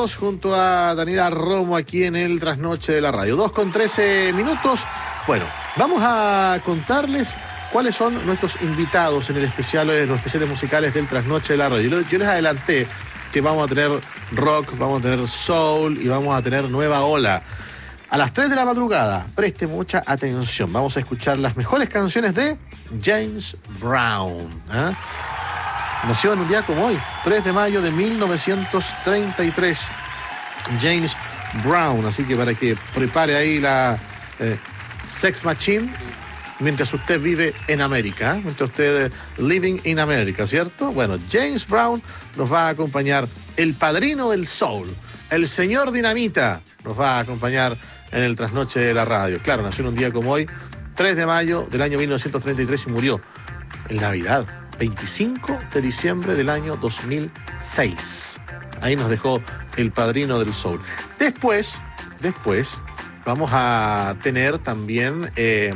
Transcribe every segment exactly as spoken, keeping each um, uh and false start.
minutos junto a Daniela Romo aquí en el Trasnoche de la Radio. dos con trece minutos. Bueno, vamos a contarles cuáles son nuestros invitados en el especial, en los especiales musicales del Trasnoche de la Radio. Yo les adelanté que vamos a tener rock, vamos a tener soul y vamos a tener nueva ola. A las tres de la madrugada, preste mucha atención. Vamos a escuchar las mejores canciones de James Brown. ¿eh? Nació en un día como hoy, tres de mayo de mil novecientos treinta y tres. James Brown. Así que para que prepare ahí la eh, Sex Machine mientras usted vive en América. ¿eh? Mientras usted eh, living in America, ¿cierto? Bueno, James Brown nos va a acompañar. El padrino del soul, el señor Dinamita, nos va a acompañar en el Trasnoche de la Radio. Claro, nació en un día como hoy, tres de mayo del año mil novecientos treinta y tres y murió en Navidad, veinticinco de diciembre del año dos mil seis. Ahí nos dejó el padrino del soul. Después, después, vamos a tener también eh,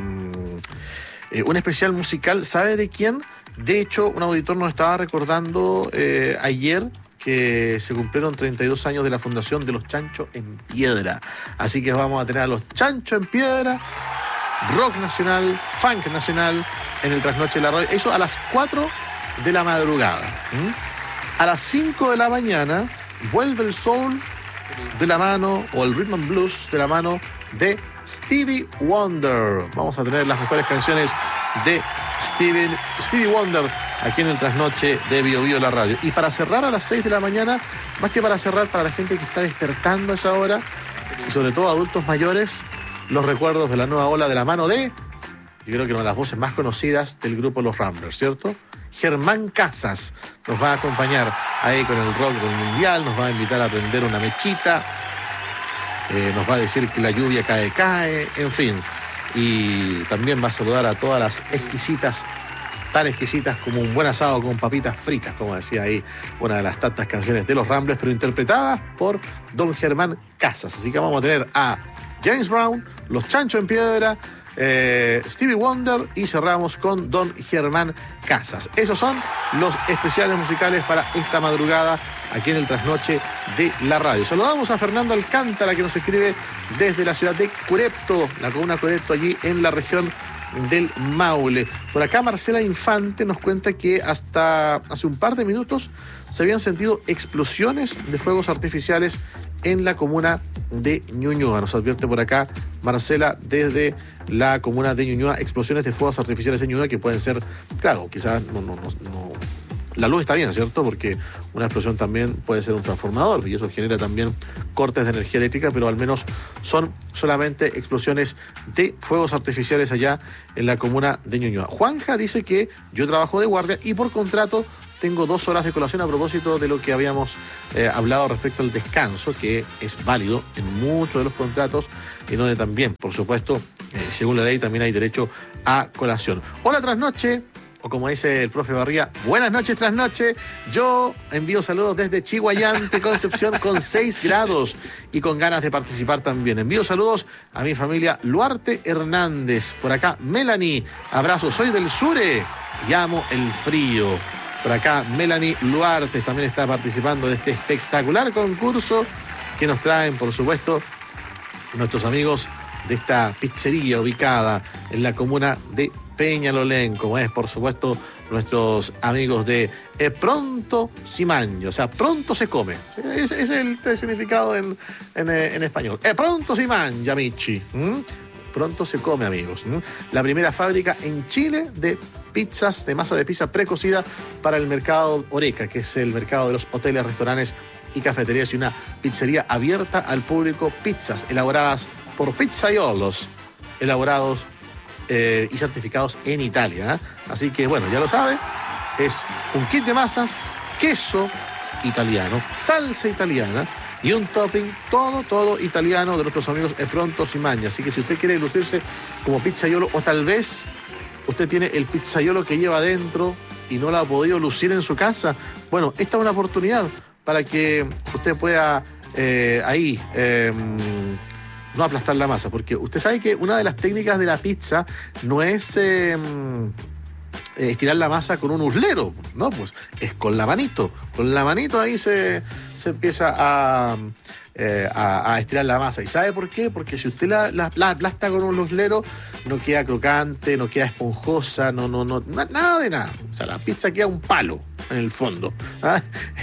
eh, un especial musical. ¿Sabe de quién? De hecho, un auditor nos estaba recordando eh, ayer que se cumplieron treinta y dos años de la fundación de los Chancho en Piedra. Así que vamos a tener a los Chancho en Piedra, rock nacional, funk nacional, en el Trasnoche de la Radio. Eso a las cuatro de la madrugada. ¿Mm? A las cinco de la mañana vuelve el soul de la mano, o el rhythm and blues de la mano de Stevie Wonder. Vamos a tener las mejores canciones de Stevie, Stevie Wonder aquí en el Trasnoche de Bio Bio la Radio. Y para cerrar a las seis de la mañana, más que para cerrar, para la gente que está despertando a esa hora, y sobre todo adultos mayores, los recuerdos de la nueva ola de la mano de, yo creo que una de las voces más conocidas del grupo Los Ramblers, ¿cierto? Germán Casas nos va a acompañar ahí con el rock del mundial, nos va a invitar a prender una mechita, eh, nos va a decir que la lluvia cae, cae, en fin. Y también va a saludar a todas las exquisitas, tan exquisitas como un buen asado con papitas fritas, como decía ahí una de las tantas canciones de Los Ramblers, pero interpretadas por don Germán Casas. Así que vamos a tener a James Brown, Los Chancho en Piedra, eh, Stevie Wonder y cerramos con don Germán Casas. Esos son los especiales musicales para esta madrugada aquí en el Trasnoche de la Radio. Saludamos a Fernando Alcántara, que nos escribe desde la ciudad de Curepto, la comuna Curepto, allí en la región del Maule. Por acá Marcela Infante nos cuenta que hasta hace un par de minutos se habían sentido explosiones de fuegos artificiales en la comuna de Ñuñoa. Nos advierte por acá Marcela desde la comuna de Ñuñoa, explosiones de fuegos artificiales en Ñuñoa que pueden ser, claro, quizás no, no, no, no la luz está bien, ¿cierto? Porque una explosión también puede ser un transformador y eso genera también cortes de energía eléctrica, pero al menos son solamente explosiones de fuegos artificiales allá en la comuna de Ñuñoa. Juanja dice que yo trabajo de guardia y por contrato tengo dos horas de colación a propósito de lo que habíamos eh, hablado respecto al descanso, que es válido en muchos de los contratos y donde también, por supuesto, eh, según la ley también hay derecho a colación. Hola, Trasnoche. O como dice el profe Barría, buenas noches, Trasnoche. Yo envío saludos desde Chihuayante, Concepción, con seis grados y con ganas de participar también. Envío saludos a mi familia Luarte Hernández. Por acá, Melanie. Abrazo, soy del Sure y amo el frío. Por acá, Melanie Luarte también está participando de este espectacular concurso que nos traen, por supuesto, nuestros amigos de esta pizzería ubicada en la comuna de Peñalolén, como es, por supuesto, nuestros amigos de eh, Pronto si mangia, o sea, pronto se come. Ese es el, el significado en, en, en español. Eh, pronto si mangia, amici. ¿Mm? Pronto se come, amigos. ¿Mm? La primera fábrica en Chile de pizzas, de masa de pizza precocida para el mercado Oreca, que es el mercado de los hoteles, restaurantes y cafeterías, y una pizzería abierta al público. Pizzas elaboradas por pizzaiolos, elaborados Eh, y certificados en Italia. ¿eh? Así que, bueno, ya lo sabe, es un kit de masas, queso italiano, salsa italiana y un topping todo, todo italiano de nuestros amigos e Pronto si mangia. Así que si usted quiere lucirse como pizzaiolo, o tal vez usted tiene el pizzaiolo que lleva adentro y no lo ha podido lucir en su casa, bueno, esta es una oportunidad para que usted pueda eh, ahí... Eh, no aplastar la masa, porque usted sabe que una de las técnicas de la pizza no es eh, eh, estirar la masa con un uslero, ¿no? Pues es con la manito. Con la manito ahí se, se empieza a, eh, a, a estirar la masa. ¿Y sabe por qué? Porque si usted la, la, la aplasta con un uslero, no queda crocante, no queda esponjosa, no, no, no, na, nada de nada. O sea, la pizza queda un palo en el fondo. ¿Ah?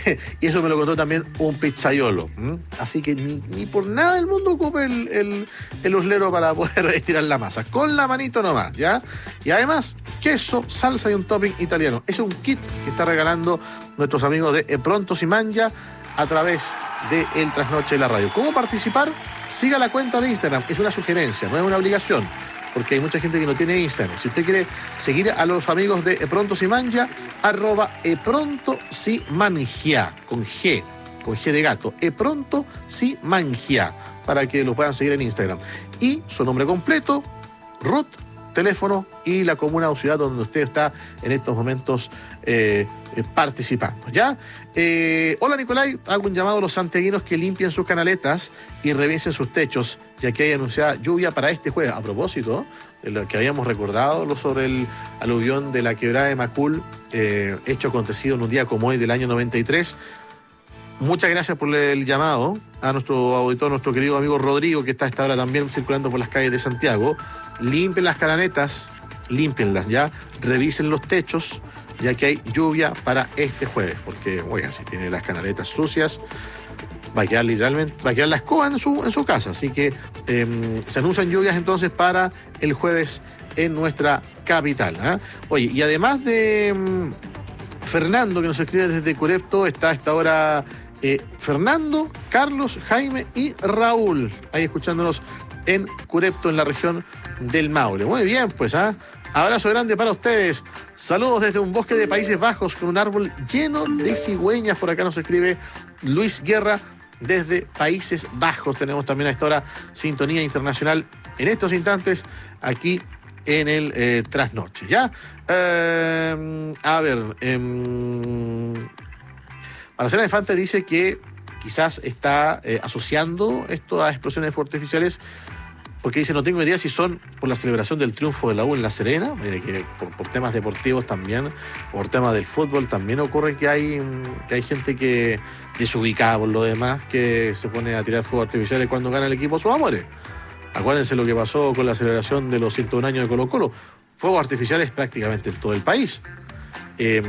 Y eso me lo contó también un pizzaiolo. ¿Mm? Así que ni, ni por nada del mundo ocupe el, el, el uslero para poder estirar la masa. Con la manito nomás, ¿ya? Y además, queso, salsa y un topping italiano. Es un kit que está regalando nuestros amigos de Pronto Si Mangia a través de El Trasnoche de la Radio. ¿Cómo participar? Siga la cuenta de Instagram. Es una sugerencia, no es una obligación, porque hay mucha gente que no tiene Instagram. Si usted quiere seguir a los amigos de Pronto Si Mangia, arroba Pronto Si Mangia, con G, con G de gato, Pronto Si Mangia, para que lo puedan seguir en Instagram. Y su nombre completo, Ruth, teléfono y la comuna o ciudad donde usted está en estos momentos eh, eh, participando, ¿ya? Eh, hola, Nicolai, hago un llamado a los santiaguinos que limpien sus canaletas y revisen sus techos, ya que hay anunciada lluvia para este jueves. A propósito de lo que habíamos recordado lo sobre el aluvión de la quebrada de Macul, eh, hecho acontecido en un día como hoy del año noventa y tres. Muchas gracias por el llamado a nuestro auditor, nuestro querido amigo Rodrigo, que está a esta hora también circulando por las calles de Santiago. Limpien las canaletas, límpienlas ya, revisen los techos, ya que hay lluvia para este jueves, porque, oigan, si tiene las canaletas sucias, va a quedar literalmente, va a quedar la escoba en su, en su casa. Así que eh, se anuncian lluvias entonces para el jueves en nuestra capital, ¿eh? Oye, y además de um, Fernando, que nos escribe desde Curepto, está a esta hora eh, Fernando, Carlos, Jaime y Raúl, ahí escuchándonos en Curepto, en la región del Maule. Muy bien, pues, ¿ah? ¿eh? Abrazo grande para ustedes. Saludos desde un bosque de Países Bajos con un árbol lleno de cigüeñas. Por acá nos escribe Luis Guerra desde Países Bajos. Tenemos también a esta hora sintonía internacional en estos instantes aquí en el eh, Trasnoche, ¿ya? Eh, a ver, eh, Marcela Infante dice que quizás está eh, asociando esto a explosiones de fuegos artificiales, porque dice, no tengo idea si son por la celebración del triunfo de la U en La Serena, que por, por temas deportivos también, por temas del fútbol también ocurre que hay, que hay gente que desubicada por lo demás, que se pone a tirar fuegos artificiales cuando gana el equipo sus amores. Acuérdense lo que pasó con la celebración de los ciento un años de Colo Colo. Fuegos artificiales prácticamente en todo el país. Eh,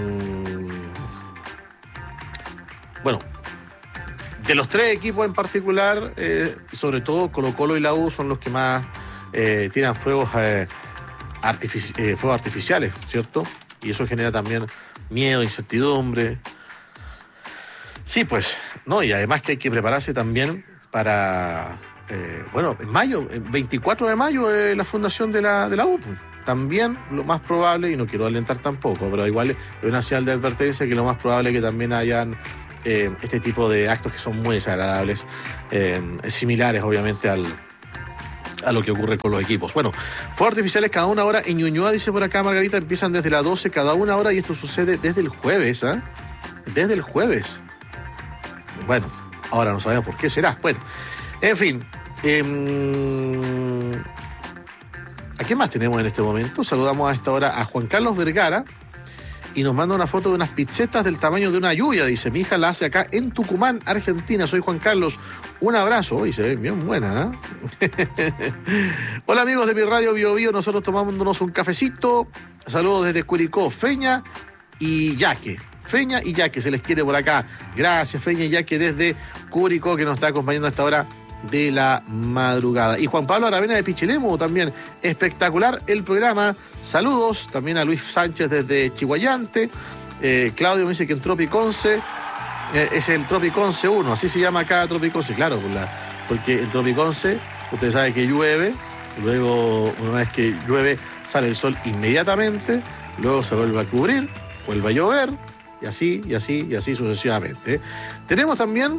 bueno, de los tres equipos en particular, eh, sobre todo Colo Colo y la U son los que más eh, tiran fuegos, eh, artifici- eh, fuegos artificiales, ¿cierto? Y eso genera también miedo, incertidumbre. Sí, pues, no, y además que hay que prepararse también para, eh, bueno, en mayo, el veinticuatro de mayo, eh, la fundación de la, de la U. También lo más probable, y no quiero alentar tampoco, pero igual es una señal de advertencia que lo más probable es que también hayan Eh, este tipo de actos que son muy desagradables, eh, similares obviamente al, a lo que ocurre con los equipos. Bueno, fuegos artificiales cada una hora en Ñuñoa, dice por acá Margarita, empiezan desde las doce cada una hora y esto sucede desde el jueves, ¿eh? Desde el jueves. Bueno, ahora no sabemos por qué será. Bueno, en fin. Eh, ¿A quién más tenemos en este momento? Saludamos a esta hora a Juan Carlos Vergara, y nos manda una foto de unas pizzetas del tamaño de una lluvia. Dice, mi hija la hace acá en Tucumán, Argentina. Soy Juan Carlos. Un abrazo. Uy, se ve bien buena, ¿eh? Hola, amigos de mi radio Bio Bio. Nosotros tomándonos un cafecito. Saludos desde Curicó, Feña y Yaque. Feña y Yaque, se les quiere por acá. Gracias, Feña y Yaque, desde Curicó, que nos está acompañando a esta hora de la madrugada. Y Juan Pablo Aravena de Pichilemu también, espectacular el programa. Saludos también a Luis Sánchez desde Chihuayante. eh, Claudio me dice que en Tropiconce eh, es el Tropiconce uno, así se llama acá Tropiconce, claro, por la, porque en Tropiconce usted sabe que llueve, luego una vez que llueve sale el sol inmediatamente, luego se vuelve a cubrir, vuelve a llover y así, y así, y así sucesivamente. Tenemos también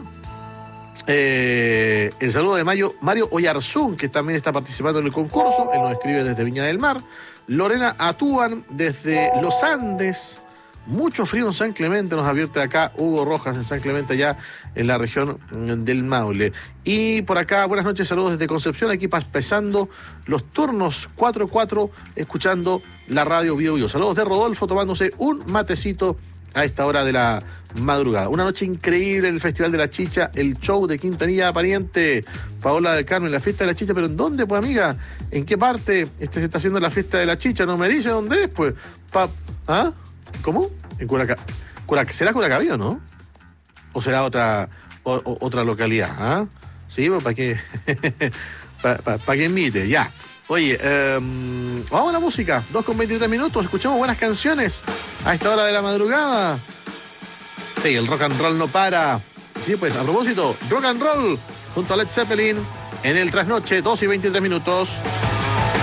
Eh, el saludo de Mayo, Mario Oyarzún, que también está participando en el concurso. Él nos escribe desde Viña del Mar. Lorena Atúan desde Los Andes. Mucho frío en San Clemente, nos advierte acá Hugo Rojas en San Clemente, allá en la región del Maule. Y por acá, buenas noches, saludos desde Concepción, aquí pasando los turnos cuatro cuatro, escuchando la radio Bio Bio. Saludos de Rodolfo, tomándose un matecito a esta hora de la madrugada. Una noche increíble en el Festival de la Chicha, el show de Quintanilla Pariente, Paola del Carmen, la fiesta de la chicha. ¿Pero en dónde, pues, amiga? ¿En qué parte este se está haciendo la fiesta de la chicha? No me dice dónde es, pues. Pa... ¿Ah? ¿Cómo? En Curaca... Curaca... ¿Será Curacaví o no? ¿O será otra o, o, otra localidad? ¿Ah? Sí, pues para que para pa, pa que invite, ya. Oye, eh, vamos a la música, dos con veintitrés minutos, escuchamos buenas canciones a esta hora de la madrugada. Sí, el rock and roll no para. Sí, pues, a propósito, rock and roll junto a Led Zeppelin en el trasnoche, dos y veintitrés minutos.